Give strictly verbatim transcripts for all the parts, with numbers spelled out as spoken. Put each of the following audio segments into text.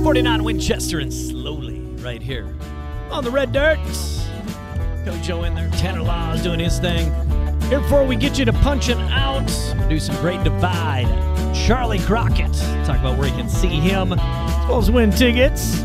forty-nine Winchester and Slowly right here on the Red Dirt. Coach Joe in there. Tanner Laws doing his thing. Here before we get you to punching out, we'll do some Great Divide. Charlie Crockett. Talk about where you can see him. As well as win tickets.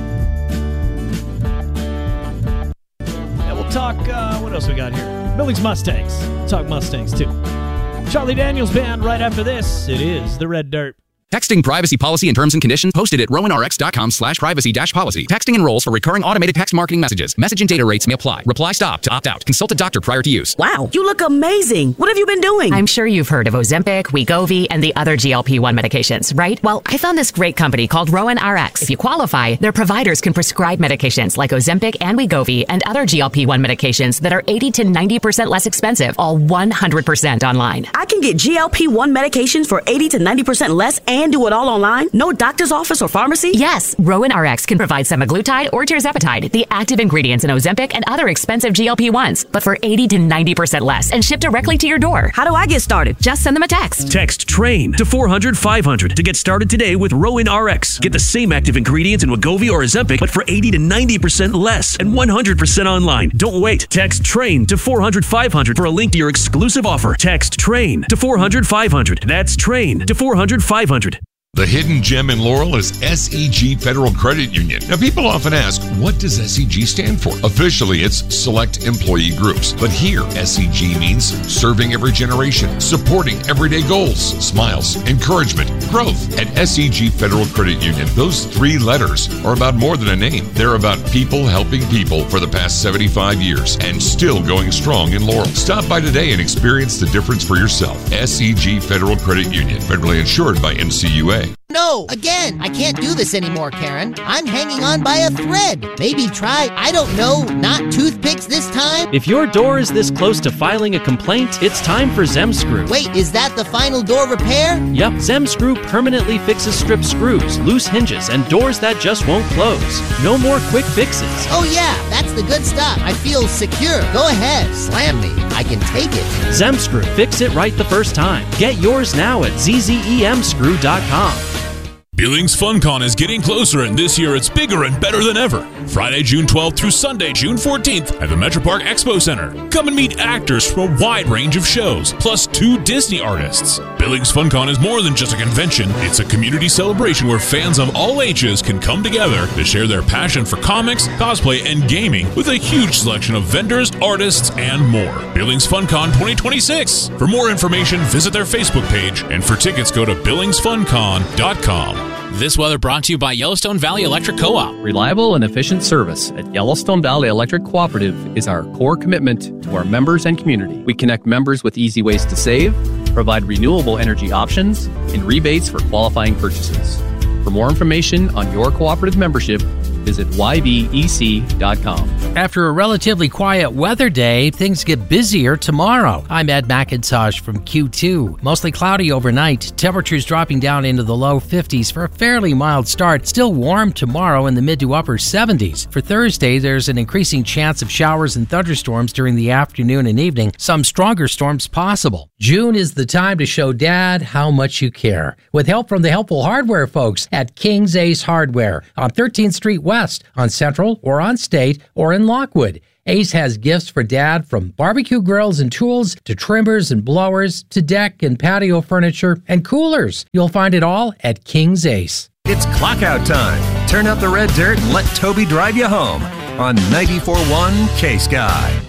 And we'll talk, uh, what else we got here? Billings Mustangs. Talk Mustangs too. Charlie Daniels Band right after this. It is the Red Dirt. Texting privacy policy and terms and conditions posted at rowanrx.com slash privacy dash policy. Texting enrolls for recurring automated text marketing messages. Message and data rates may apply. Reply stop to opt out. Consult a doctor prior to use. Wow, you look amazing. What have you been doing? I'm sure you've heard of Ozempic, Wegovy, and the other G L P one medications, right? Well, I found this great company called Rowan R X. If you qualify, their providers can prescribe medications like Ozempic and Wegovy and other G L P one medications that are eighty to ninety percent less expensive, all one hundred percent online. I can get G L P one medications for eighty to ninety percent less and do it all online? No doctor's office or pharmacy? Yes, Rowan R X can provide semaglutide or tirzepatide, the active ingredients in Ozempic and other expensive G L P ones, but for eighty to ninety percent less and shipped directly to your door. How do I get started? Just send them a text. Text TRAIN to four hundred five hundred to get started today with Rowan R X. Get the same active ingredients in Wegovy or Ozempic, but for eighty to ninety percent less and one hundred percent online. Don't wait. Text TRAIN to four hundred five hundred for a link to your exclusive offer. Text TRAIN to four hundred five hundred. That's TRAIN to four hundred five hundred. The hidden gem in Laurel is S E G Federal Credit Union. Now, people often ask, what does S E G stand for? Officially, it's Select Employee Groups. But here, S E G means serving every generation, supporting everyday goals, smiles, encouragement, growth. At S E G Federal Credit Union, those three letters are about more than a name. They're about people helping people for the past seventy-five years and still going strong in Laurel. Stop by today and experience the difference for yourself. S E G Federal Credit Union, federally insured by N C U A. No, again, I can't do this anymore, Karen. I'm hanging on by a thread. Maybe try, I don't know, not toothpicks this time? If your door is this close to filing a complaint, it's time for Zemscrew. Wait, is that the final door repair? Yep, Zemscrew permanently fixes stripped screws, loose hinges, and doors that just won't close. No more quick fixes. Oh yeah, that's the good stuff. I feel secure. Go ahead, slam me. I can take it. Zemscrew, fix it right the first time. Get yours now at z z e m screw dot com. Billings FunCon is getting closer, and this year it's bigger and better than ever. Friday, June twelfth through Sunday, June fourteenth at the Metro Park Expo Center. Come and meet actors from a wide range of shows, plus two Disney artists. Billings FunCon is more than just a convention. It's a community celebration where fans of all ages can come together to share their passion for comics, cosplay, and gaming with a huge selection of vendors, artists, and more. Billings FunCon twenty twenty-six. For more information, visit their Facebook page, and for tickets, go to billings fun con dot com. This weather brought to you by Yellowstone Valley Electric Co-op. Reliable and efficient service at Yellowstone Valley Electric Cooperative is our core commitment to our members and community. We connect members with easy ways to save, provide renewable energy options, and rebates for qualifying purchases. For more information on your cooperative membership, visit y v e c dot com. After a relatively quiet weather day, things get busier tomorrow. I'm Ed McIntosh from Q two. Mostly cloudy overnight. Temperatures dropping down into the low fifties for a fairly mild start. Still warm tomorrow in the mid to upper seventies. For Thursday, there's an increasing chance of showers and thunderstorms during the afternoon and evening. Some stronger storms possible. June is the time to show Dad how much you care. With help from the helpful hardware folks at King's Ace Hardware on thirteenth Street West, on Central or on State or in Lockwood. Ace has gifts for Dad, from barbecue grills and tools to trimmers and blowers to deck and patio furniture and coolers. You'll find it all at King's Ace. It's clock out time. Turn up the red dirt and let Toby drive you home on ninety-four point one K-Sky.